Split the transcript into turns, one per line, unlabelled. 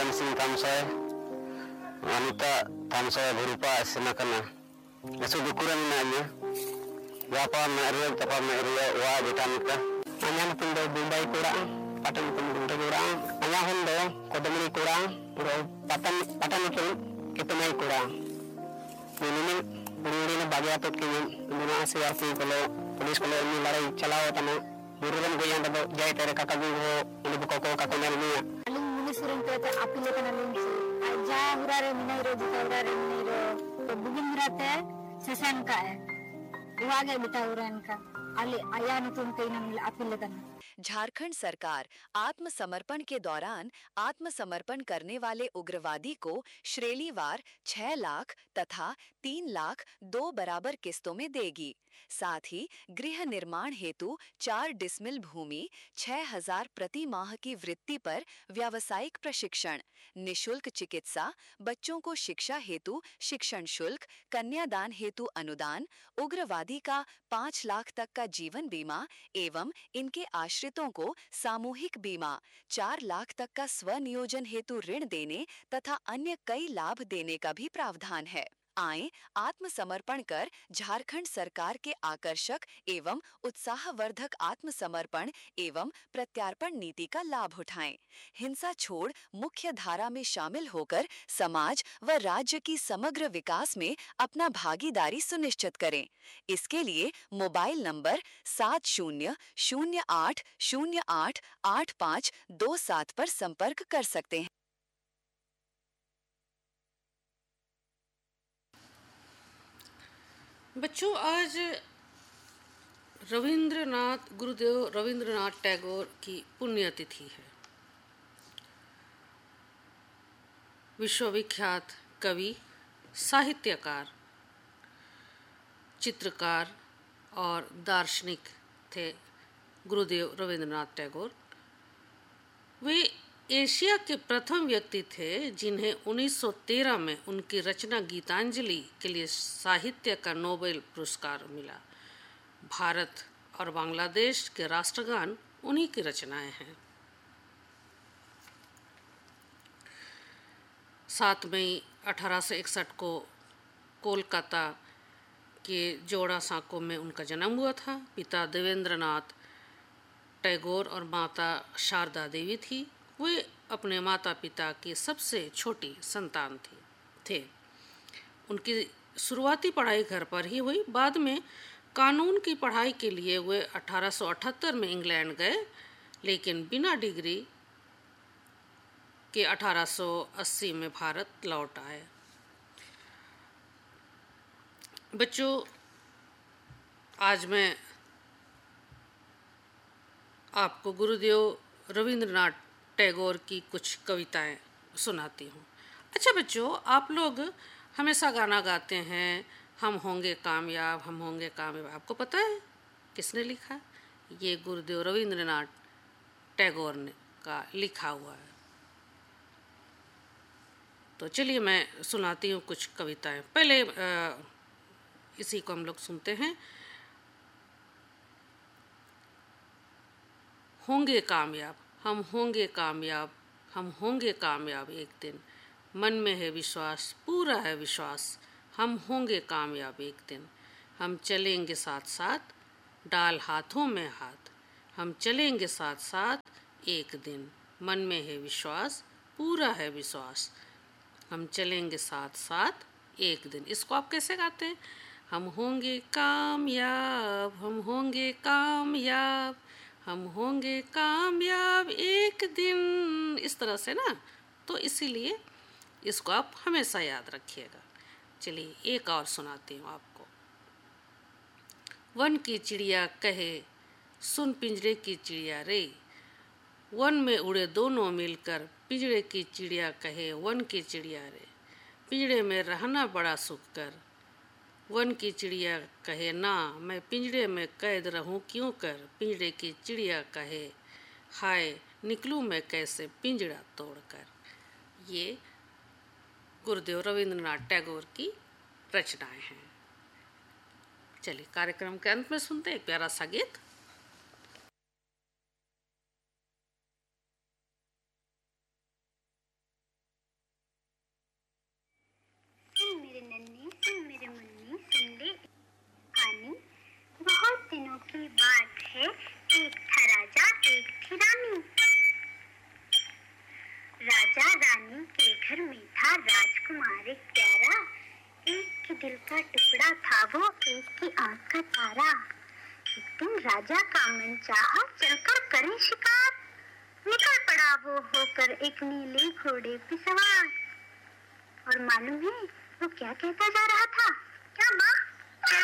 Rajan Singh Tamsoy, Anita Tamsoy berupa senakana. Eso dukuran nanya. Berapa meria, berapa meria, wah betanka. Hanya tundo Bombay kurang, patan tundo kurang. Hanya hondo, kodamri kurang, patan itu kita mai kurang. Ini Buruan bagi atau kini dunia CRP kalau polis kalau ini lari celawa tanah buruan gue yang dapat jaya tere kakak gue ini buka kakak ini ya.
Aling muni suring ternyata api lekan aling aja urare minairo jika urare minairo bugin urate sesan ka uage bita uran ka ali ayanu तुम कहीं ना मिला api lekan.
Jharkhand सरकार आत्मसमर्पण के दौरान आत्मसमर्पण करने वाले उग्रवादी को श्रेणीवार 6 लाख तथा 3 लाख 2 बराबर किस्तों में देगी। साथ ही गृह निर्माण हेतु 4 डिसमिल भूमि 6,000 प्रति माह की वृत्ति पर व्यावसायिक प्रशिक्षण, निशुल्क चिकित्सा, बच्चों को शिक्षा हेतु शिक्षण शुल्क, कन्यादान हेतु अनुदान, उग्रवादी का 5 लाख तक का जीवन बीमा एवं इनके आश्रितों को सामूहिक बीमा, 4 लाख तक का स्वनियोजन हेतु ऋण देने तथा अन्य कई लाभ देने का भी प्रावधान है। आएं आत्मसमर्पण कर झारखंड सरकार के आकर्षक एवं उत्साहवर्धक आत्मसमर्पण एवं प्रत्यार्पण नीति का लाभ उठाएं। हिंसा छोड़ मुख्य धारा में शामिल होकर समाज व राज्य की समग्र विकास में अपना भागीदारी सुनिश्चित करें। इसके लिए मोबाइल नंबर 7008088527 पर संपर्क कर सकते हैं।
बच्चों, आज गुरुदेव रविंद्रनाथ टैगोर की पुण्यतिथि है। विश्वविख्यात कवि, साहित्यकार, चित्रकार और दार्शनिक थे गुरुदेव रविंद्रनाथ टैगोर। वे एशिया के प्रथम व्यक्ति थे जिन्हें 1913 में उनकी रचना गीतांजलि के लिए साहित्य का नोबेल पुरस्कार मिला। भारत और बांग्लादेश के राष्ट्रगान उन्हीं की रचनाएं हैं। 7 मई 1861 को कोलकाता के जोड़ा सांको में उनका जन्म हुआ था। पिता देवेंद्रनाथ टैगोर और माता शारदा देवी थी। वे अपने माता पिता की सबसे छोटी संतान थे। उनकी शुरुआती पढ़ाई घर पर ही हुई। बाद में कानून की पढ़ाई के लिए वे 1878 में इंग्लैंड गए, लेकिन बिना डिग्री के 1880 में भारत लौट आए। बच्चों, आज मैं आपको गुरुदेव रविंद्रनाथ टैगोर की कुछ कविताएं सुनाती हूँ। अच्छा बच्चों, आप लोग हमेशा गाना गाते हैं, हम होंगे कामयाब, हम होंगे कामयाब। आपको पता है किसने लिखा? ये गुरुदेव रविंद्रनाथ टैगोर ने का लिखा हुआ है। तो चलिए मैं सुनाती हूँ कुछ कविताएं। पहले इसी को हम लोग सुनते हैं। होंगे कामयाब, हम होंगे कामयाब, हम होंगे कामयाब एक दिन। मन में है विश्वास, पूरा है विश्वास, हम होंगे कामयाब एक दिन। हम चलेंगे साथ साथ, डाल हाथों में हाथ, हम चलेंगे साथ साथ एक दिन। मन में है विश्वास, पूरा है विश्वास, हम चलेंगे साथ साथ एक दिन। इसको आप कैसे गाते हैं? हम होंगे कामयाब, हम होंगे कामयाब, हम होंगे कामयाब एक दिन। इस तरह से ना, तो इसीलिए इसको आप हमेशा याद रखिएगा। चलिए एक और सुनाती हूँ आपको। वन की चिड़िया कहे, सुन पिंजरे की चिड़िया रे, वन में उड़े दोनों मिलकर, पिंजरे की चिड़िया कहे वन की चिड़िया रे, पिंजरे में रहना बड़ा सुख कर। वन की चिड़िया कहे ना, मैं पिंजरे में कैद रहूं क्यों कर। पिंजरे की चिड़िया कहे हाय, निकलूं मैं कैसे पिंजरा तोड़कर। ये गुरुदेव रविंद्रनाथ टैगोर की रचनाएं हैं। चलिए कार्यक्रम के अंत में सुनते हैं एक प्यारा सा गीत।
एक प्यारा, एक के दिल का टुकड़ा था वो, एक की आंख का तारा। एक दिन राजा का मन चाहा चलकर करे शिकार, निकल पड़ा वो होकर एक नीले घोड़े पे सवार। और मालूम है वो क्या कहता जा रहा था?